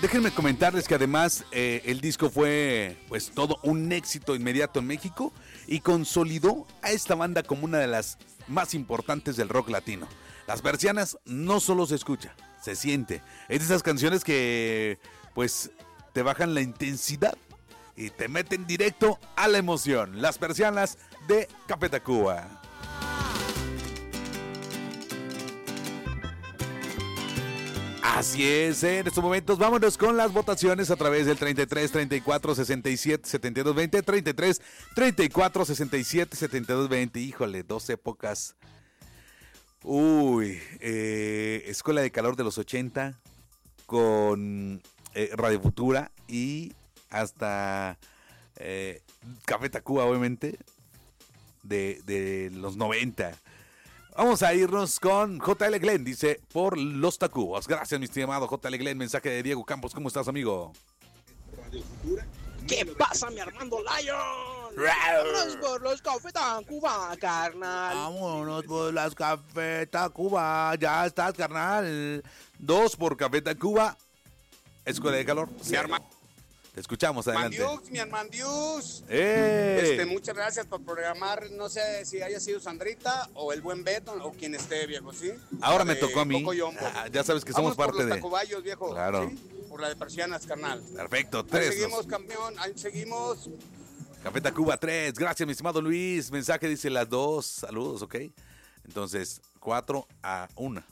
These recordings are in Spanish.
Déjenme comentarles que además el disco fue pues todo un éxito inmediato en México y consolidó a esta banda como una de las más importantes del rock latino. Las Persianas no solo se escucha, se siente. Es de esas canciones que pues te bajan la intensidad y te meten directo a la emoción. Las Persianas de Café Tacuba. Así es, en estos momentos vámonos con las votaciones a través del 33 34 67 72 20, 33 34 67 72 20. Híjole, dos épocas. Uy, Escuela de Calor de los 80 con Radio Futura y hasta Café Tacuba, obviamente, de los 90. Vamos a irnos con JL Glenn, dice, por los Tacubos. Gracias, mi estimado JL Glenn. Mensaje de Diego Campos. ¿Cómo estás, amigo? ¿Qué pasa, mi Armando Lion? Vámonos por los Café Tacuba, carnal. Vámonos por las Café Tacuba. Ya estás, carnal. 2 por Café Tacuba. Escuela de Calor. Mi hermano. Te escuchamos, adelante. Mandius, mi Armandius. ¡Eh! Muchas gracias por programar. No sé si haya sido Sandrita o el buen Beto o quien esté, viejo, ¿sí? Ahora me tocó a mí. Ya sabes que somos parte por los de... Tacubayos, viejo. Claro. ¿Sí? Por la de Persianas, carnal. Perfecto, 3. Ahí seguimos, campeón. Ahí seguimos. Café Tacuba 3. Gracias, mi estimado Luis. Mensaje dice las 2. Saludos, ¿ok? Entonces, 4-1.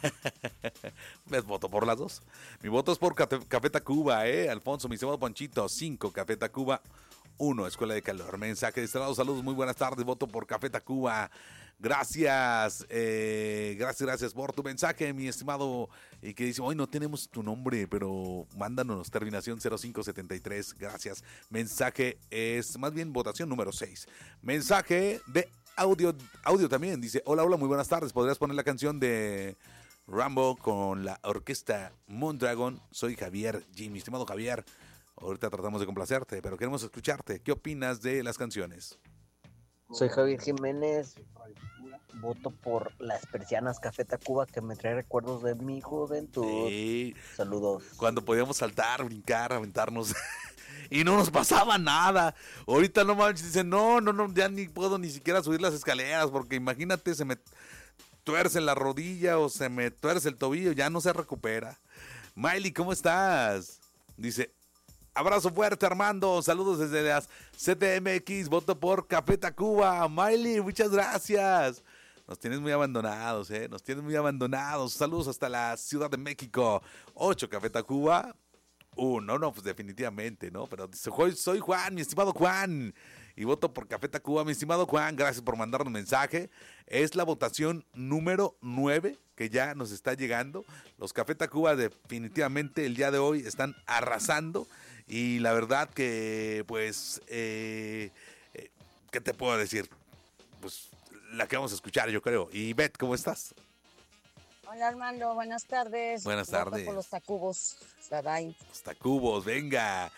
Les voto por las 2. Mi voto es por Café Tacuba, Alfonso, mi estimado Ponchito. 5, Café Tacuba 1, Escuela de Calor. Mensaje de este lado, saludos, muy buenas tardes. Voto por Café Tacuba. Gracias. Gracias por tu mensaje, mi estimado. Y que dice, hoy no tenemos tu nombre, pero mándanos terminación 0573. Gracias. Mensaje es, más bien, votación número 6. Mensaje de audio también, dice, hola, muy buenas tardes, ¿podrías poner la canción de Rambo con la orquesta Mondragon? Soy Javier G, mi estimado Javier, ahorita tratamos de complacerte, pero queremos escucharte. ¿Qué opinas de las canciones? Soy Javier Jiménez, voto por Las Persianas Café Tacuba, que me trae recuerdos de mi juventud. Sí. Saludos. Cuando podíamos saltar, brincar, aventarnos y no nos pasaba nada. Ahorita no manches, dicen, no, ya ni puedo ni siquiera subir las escaleras, porque imagínate, se me tuerce la rodilla o se me tuerce el tobillo, ya no se recupera. Miley, ¿cómo estás? Dice, abrazo fuerte, Armando, saludos desde las CTMX, voto por Café Tacuba. Miley, muchas gracias. Nos tienes muy abandonados, nos tienes muy abandonados. Saludos hasta la Ciudad de México. 8, Café Tacuba 1, no, pues definitivamente, ¿no? Pero soy Juan, mi estimado Juan, y voto por Café Tacuba, mi estimado Juan. Gracias por mandarnos un mensaje. Es la votación número 9 que ya nos está llegando. Los Café Tacuba definitivamente el día de hoy están arrasando. Y la verdad que, pues, ¿qué te puedo decir? Pues la que vamos a escuchar, yo creo. Y Beth, ¿cómo estás? Hola, Armando, buenas tardes. Buenas tardes. Voto por los Tacubos. Bye. Los Tacubos, venga.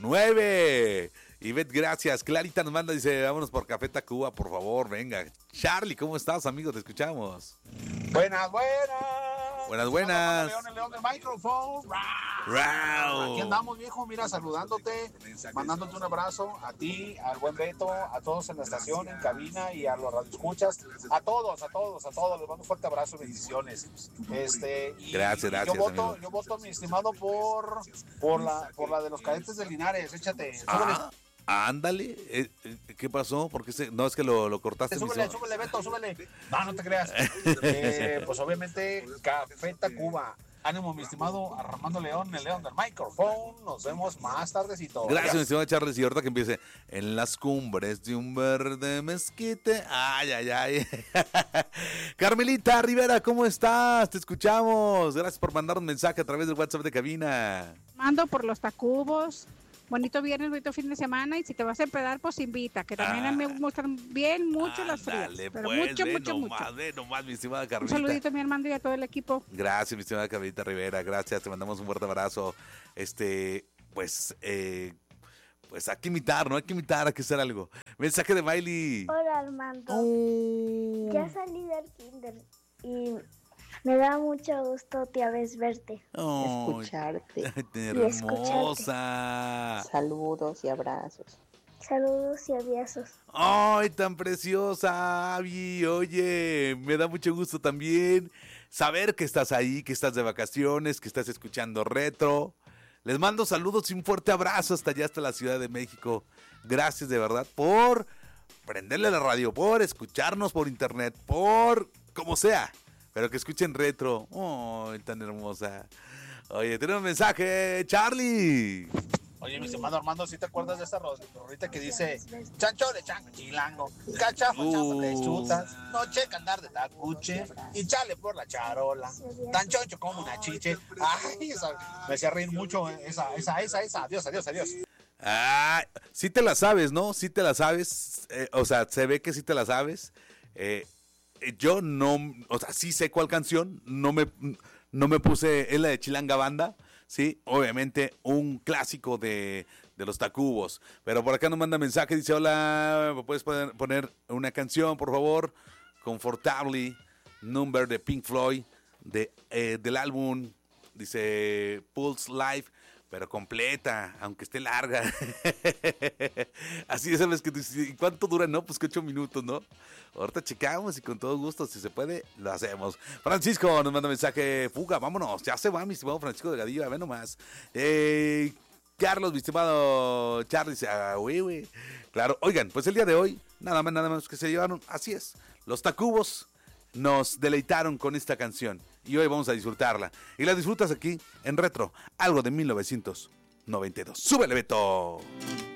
9. Ivette, gracias. Clarita nos manda, dice, vámonos por Café Tacuba, por favor, venga. Charlie, ¿cómo estás, amigo? Te escuchamos. Buenas. Buenas. El león del micrófono. Wow. Aquí andamos, viejo, mira, saludándote, mandándote un abrazo a ti, al buen Beto, a todos en la estación, en cabina y a los radioescuchas, a todos, les mando un fuerte abrazo y bendiciones. Gracias, yo voto, mi estimado, por la de los cadetes de Linares, échate. Ándale, ¿qué pasó? Porque no es que lo cortaste. Súbele, Beto, súbele. No te creas. Pues obviamente, Café Tacuba. Ánimo, mi estimado Armando León, el león del micrófono. Nos vemos más tardecito. Gracias, mi estimado Charles. Y ahorita que empiece, en las cumbres de un verde mezquite. Ay. Carmelita Rivera, ¿cómo estás? Te escuchamos. Gracias por mandar un mensaje a través del WhatsApp de cabina. Mando por los Tacubos. Bonito viernes, bonito fin de semana. Y si te vas a empedar, pues invita. Que también a mí me gustan bien mucho las frías. Pero pues, mucho. Nomás, mi estimada Carmelita. Un saludito, mi Armando, y a todo el equipo. Gracias, mi estimada Carmelita Rivera. Gracias, te mandamos un fuerte abrazo. Pues hay que imitar, ¿no? Hay que hacer algo. Mensaje de Miley. Hola, Armando. Ya salí del kinder y Me da mucho gusto, tía Bes, verte. Escucharte. Hermosa. Saludos y abrazos. Saludos y abrazos. ¡Ay, tan preciosa, Abby! Oye, me da mucho gusto también saber que estás ahí, que estás de vacaciones, que estás escuchando Retro. Les mando saludos y un fuerte abrazo hasta allá, hasta la Ciudad de México. Gracias de verdad por prenderle la radio, por escucharnos por internet, por como sea, pero que escuchen Retro. ¡Ay, tan hermosa! Oye, tenemos un mensaje, Charlie. Oye, mi estimado Armando, ¿sí te acuerdas de esa rolita que dice chancho de chango chilango, cachafa chafa te chutas, no checa andar de tacuche y chale por la charola, tan choncho como una chiche? Ay, me hacía reír mucho esa, adiós. Ah, sí te la sabes, ¿no? Sí te la sabes, o sea, se ve que sí te la sabes. Yo no, o sea, sí sé cuál canción, no me puse, es la de Chilanga Banda. Sí, obviamente un clásico de los Tacubos. Pero por acá nos manda mensaje, dice, hola, ¿me puedes poner una canción, por favor? Comfortably, Number de Pink Floyd, del álbum, dice Pulse Live, pero completa, aunque esté larga. Así es, sabes que ¿cuánto dura? No, pues que 8 minutos, ¿no? Ahorita checamos y con todo gusto, si se puede, lo hacemos. Francisco nos manda mensaje, fuga, vámonos, ya se va mi estimado Francisco Delgadillo, a ver nomás. Carlos, mi estimado Charlie, güey. Claro, oigan, pues el día de hoy, nada más que se llevaron, así es, los Tacubos nos deleitaron con esta canción y hoy vamos a disfrutarla. Y la disfrutas aquí en Retro, algo de 1992. ¡Súbele, Beto!